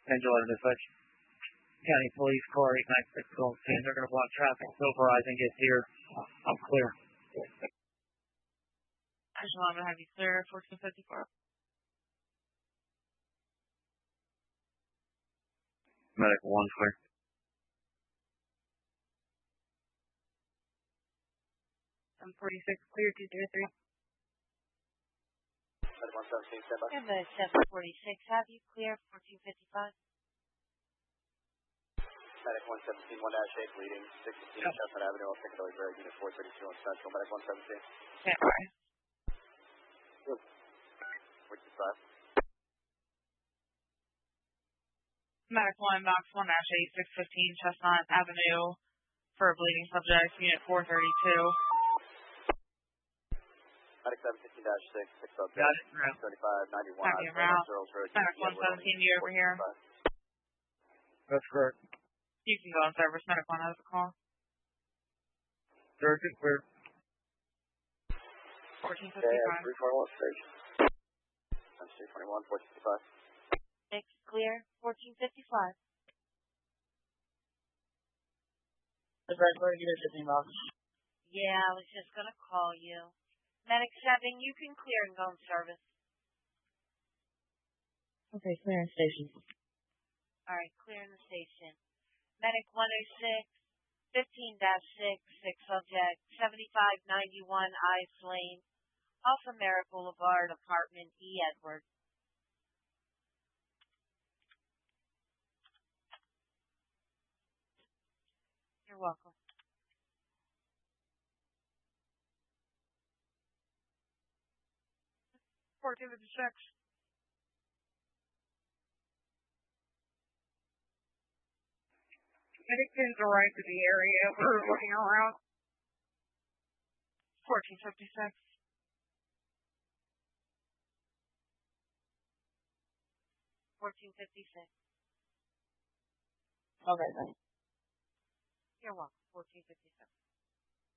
10-11 dispatch. County Police Car 896 Gold Team. They're going to block traffic until Verizon gets here. I'm clear. I just want to have you clear 1454. Medic 1 clear. I'm 46 clear 203. Medic 117, stand by. And the 746, have you clear 1455? Medic 117, 1-8, bleeding, 16 Chestnut Avenue, on Piccadilly Road, Unit 432 on Central. Medic 117. Stand by. 45. Medic 1, Box 1-8, 615 Chestnut Avenue for a bleeding subject, Unit 432. Medic 715-6, 6 up. Got it. 3591. Happy around. Medic 117, you over here. That's correct. You can go on service. Medic 1 has a call. Surgeon clear. 1455. 341 station. 321, 1455. 6 clear 1455. Is that going to get a shipping box? Yeah, I was just going to call you. Medic 7, you can clear and go in service. Okay, clear in station. All right, clear in the station. Medic 106, 15-6, 6 subject, 7591 Ice Lane, off America Boulevard, apartment E. Edward. You're welcome. Medic 10's arrived to the area. We're looking around. 1456. 1456. Okay, thanks. You're welcome. 1457.